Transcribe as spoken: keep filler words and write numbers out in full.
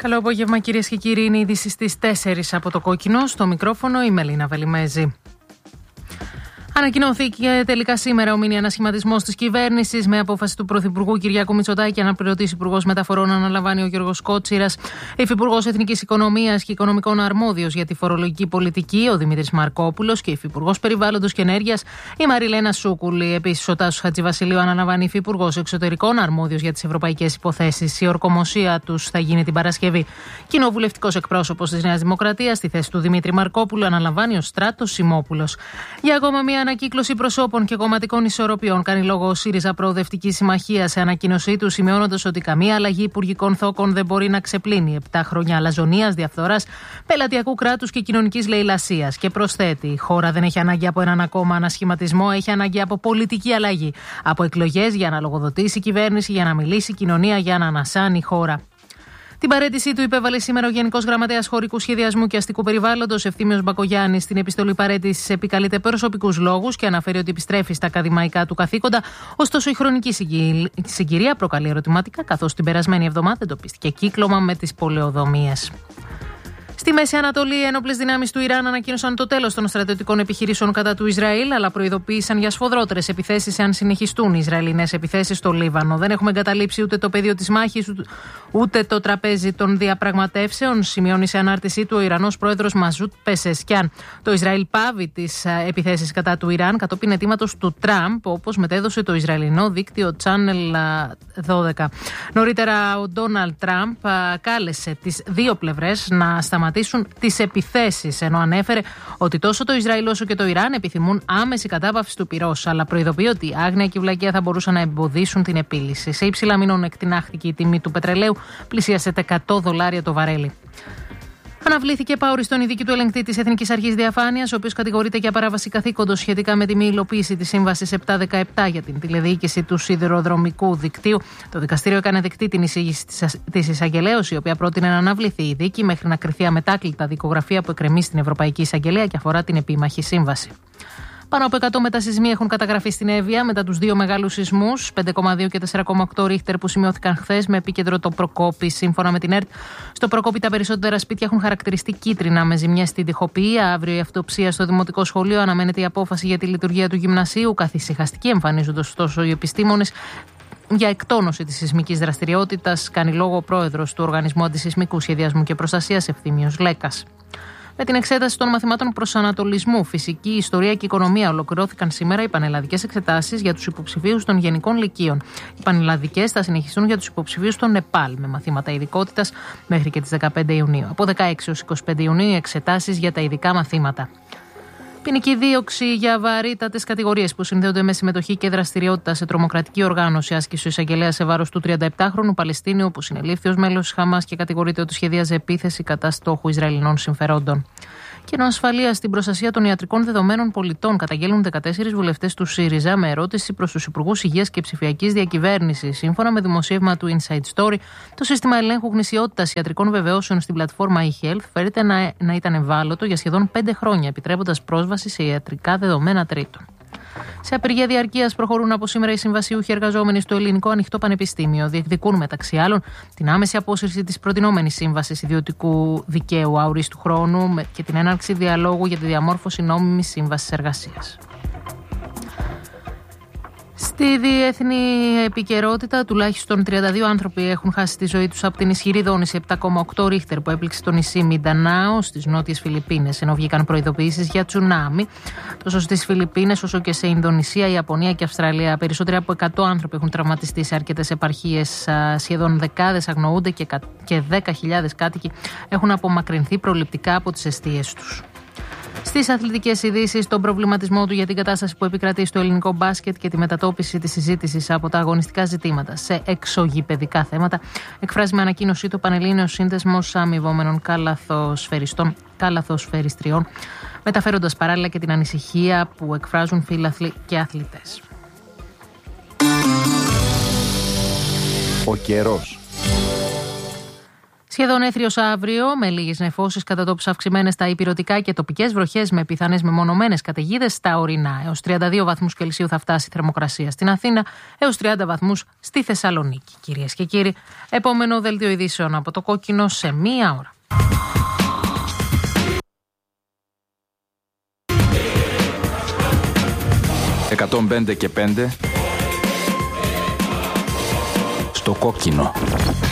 Καλό απόγευμα, κυρίες και κύριοι. Είναι η είδηση στις τέσσερις από το Κόκκινο. Στο μικρόφωνο η Μελίνα Βελιμέζη. Ανακοινώθηκε τελικά σήμερα ο μίνι ανασχηματισμός της κυβέρνησης με απόφαση του Πρωθυπουργού Κυριάκου Μητσοτάκη. Αναπληρωτής Υπουργός Μεταφορών αναλαμβάνει ο Γιώργος Κότσιρας. Υφυπουργός Εθνικής Οικονομίας και Οικονομικών αρμόδιος για τη φορολογική πολιτική ο Δημήτρης Μαρκόπουλος και Υφυπουργός Περιβάλλοντος και Ενέργειας η Μαριλένα Σούκουλη. Επίσης, ο Τάσος Χατζηβασιλείου αναλαμβάνει Υφυπουργός Εξωτερικών αρμόδιος για τις ευρωπαϊκές υποθέσεις. Η ορκομοσία τους θα γίνει την Παρασκευή. Κοινοβουλευτικός εκπρόσωπος της Νέας Δημοκρατίας στη θέση του Δημήτρη Μαρκόπουλου αναλαμβάνει ο Στράτος Σιμόπουλος. Για ακόμα μία ανακύκλωση προσώπων και κομματικών ισορροπιών κάνει λόγο ο ΣΥΡΙΖΑ Προοδευτική Συμμαχία σε ανακοίνωσή του, σημειώνοντας ότι καμία αλλαγή υπουργικών θόκων δεν μπορεί να ξεπλύνει επτά χρόνια αλαζονίας, διαφθοράς, πελατειακού κράτους και κοινωνικής λαιλασίας. Και προσθέτει: η χώρα δεν έχει ανάγκη από έναν ακόμα ανασχηματισμό, έχει ανάγκη από πολιτική αλλαγή. Από εκλογές για να λογοδοτήσει η κυβέρνηση, για να μιλήσει η κοινωνία, για να ανασάνει η χώρα. Την παραίτησή του υπέβαλε σήμερα ο Γενικός Γραμματέας Χωρικού Σχεδιασμού και Αστικού Περιβάλλοντος, Ευθύμιος Μπακογιάννης. Στην επιστολή παραίτησης επικαλείται προσωπικούς λόγους και αναφέρει ότι επιστρέφει στα ακαδημαϊκά του καθήκοντα. Ωστόσο, η χρονική συγκυρία προκαλεί ερωτηματικά, καθώς την περασμένη εβδομάδα εντοπίστηκε κύκλωμα με τις πολεοδομίες. Στη Μέση Ανατολή, οι ένοπλες δυνάμεις του Ιράν ανακοίνωσαν το τέλος των στρατιωτικών επιχειρήσεων κατά του Ισραήλ, αλλά προειδοποίησαν για σφοδρότερες επιθέσεις εάν συνεχιστούν οι Ισραηλινές επιθέσεις στο Λίβανο. Δεν έχουμε εγκαταλείψει ούτε το πεδίο της μάχης, ούτε το τραπέζι των διαπραγματεύσεων, σημειώνει σε ανάρτησή του ο Ιρανός πρόεδρος Μαζούτ Πεσεσκιάν. Το Ισραήλ πάβει τις επιθέσεις κατά του Ιράν κατόπιν αιτήματος του Τραμπ, όπως μετέδωσε το Ισραηλινό δίκτυο Channel δώδεκα. Νωρίτερα, ο Ντόναλντ Τραμπ κάλεσε τις δύο πλευρές να σταματήσουν τις επιθέσεις, ενώ ανέφερε ότι τόσο το Ισραήλ όσο και το Ιράν επιθυμούν άμεση κατάπαυση του πυρός, αλλά προειδοποιεί ότι η άγνοια και η βλακεία θα μπορούσαν να εμποδίσουν την επίλυση. Σε υψηλά μηνών εκτινάχθηκε η τιμή του πετρελαίου, πλησίασε τα εκατό δολάρια το βαρέλι. Αναβλήθηκε επαόριστον η δίκη του ελεγκτή της Εθνικής Αρχής Διαφάνειας, ο οποίος κατηγορείται για παράβαση καθήκοντος σχετικά με τη μη υλοποίηση της Σύμβασης επτακόσια δεκαεπτά για την τηλεδιοίκηση του σιδηροδρομικού δικτύου. Το δικαστήριο έκανε δεκτή την εισήγηση της εισαγγελέως, η οποία πρότεινε να αναβληθεί η δίκη μέχρι να κριθεί αμετάκλητα δικογραφία που εκκρεμεί στην Ευρωπαϊκή Εισαγγελία και αφορά την επίμαχη σύμβαση. Πάνω από εκατό μετασυσμοί έχουν καταγραφεί στην Εύβοια μετά τους δύο μεγάλους σεισμούς, πέντε κόμμα δύο και τέσσερα κόμμα οκτώ ρίχτερ, που σημειώθηκαν χθες με επίκεντρο το Προκόπη. Σύμφωνα με την ΕΡΤ, στο Προκόπη τα περισσότερα σπίτια έχουν χαρακτηριστεί κίτρινα με ζημιές στην τοιχοποιία. Αύριο η αυτοψία στο Δημοτικό Σχολείο, αναμένεται η απόφαση για τη λειτουργία του γυμνασίου. Καθησυχαστική εμφανίζονται ωστόσο οι επιστήμονες για εκτόνωση της σεισμικής δραστηριότητας, κάνει λόγο ο πρόεδρος του Οργανισμού Αντισεισμικού Σχεδιασμού και Προστασίας, Ευθύμιος Λέκας. Με την εξέταση των μαθημάτων προσανατολισμού, φυσική, ιστορία και οικονομία, ολοκληρώθηκαν σήμερα οι πανελλαδικές εξετάσεις για τους υποψηφίους των γενικών λυκείων. Οι πανελλαδικές θα συνεχιστούν για τους υποψηφίους των ΝΕΠΑΛ με μαθήματα ειδικότητας μέχρι και τις δεκαπέντε Ιουνίου. Από δεκαέξι έως εικοστή πέμπτη Ιουνίου οι εξετάσεις για τα ειδικά μαθήματα. Ποινική δίωξη για βαρύτατες κατηγορίες που συνδέονται με συμμετοχή και δραστηριότητα σε τρομοκρατική οργάνωση άσκησε ο εισαγγελέας σε βάρος του τριανταεπτάχρονου Παλαιστίνιου που συνελήφθη ως μέλος της Χαμάς και κατηγορείται ότι σχεδίαζε επίθεση κατά στόχου Ισραηλινών συμφερόντων. Κενό ασφαλείας στην προστασία των ιατρικών δεδομένων πολιτών καταγγέλνουν δεκατέσσερις βουλευτές του ΣΥΡΙΖΑ με ερώτηση προς τους Υπουργούς Υγείας και Ψηφιακής Διακυβέρνησης. Σύμφωνα με δημοσίευμα του Inside Story, το σύστημα ελέγχου γνησιότητας ιατρικών βεβαιώσεων στην πλατφόρμα eHealth φέρεται να, να ήταν ευάλωτο για σχεδόν πέντε χρόνια, επιτρέποντας πρόσβαση σε ιατρικά δεδομένα τρίτων. Σε απεργία διαρκείας προχωρούν από σήμερα οι συμβασιούχοι εργαζόμενοι στο Ελληνικό Ανοιχτό Πανεπιστήμιο. Διεκδικούν μεταξύ άλλων την άμεση απόσυρση της προτινόμενης σύμβασης ιδιωτικού δικαίου αορίστου χρόνου και την έναρξη διαλόγου για τη διαμόρφωση νόμιμης σύμβασης εργασίας. Στη διεθνή επικαιρότητα, τουλάχιστον τριάντα δύο άνθρωποι έχουν χάσει τη ζωή τους από την ισχυρή δόνηση επτά κόμμα οκτώ ρίχτερ που έπληξε το νησί Μιντανάο στις νότιες Φιλιππίνες, ενώ βγήκαν προειδοποιήσεις για τσουνάμι τόσο στις Φιλιππίνες όσο και σε Ινδονησία, Ιαπωνία και Αυστραλία. Περισσότεροι από εκατό άνθρωποι έχουν τραυματιστεί σε αρκετές επαρχίες, σχεδόν δεκάδες αγνοούνται και δέκα χιλιάδες κάτοικοι έχουν απομακρυνθεί προληπτικά από τις εστίες τους. Στις αθλητικές ειδήσεις, τον προβληματισμό του για την κατάσταση που επικρατεί στο ελληνικό μπάσκετ και τη μετατόπιση της συζήτησης από τα αγωνιστικά ζητήματα σε εξωγηπαιδικά θέματα, εκφράζει με ανακοίνωσή του Πανελλήνιος Σύνδεσμος Αμοιβόμενων Καλαθοσφαιριστών, Καλαθοσφαιριστριών, μεταφέροντας παράλληλα και την ανησυχία που εκφράζουν φίλαθλοι και αθλητές. Ο καιρός. Σχεδόν έθριος αύριο, με λίγες νεφώσεις κατά τόπους αυξημένες στα ηπειρωτικά και τοπικές βροχές με πιθανές μεμονωμένες καταιγίδες στα ορεινά. Έως τριάντα δύο βαθμούς Κελσίου θα φτάσει η θερμοκρασία στην Αθήνα, έως τριάντα βαθμούς στη Θεσσαλονίκη. Κυρίες και κύριοι, επόμενο δελτίο ειδήσεων από το Κόκκινο σε μία ώρα. εκατόν πέντε και πέντε στο Κόκκινο.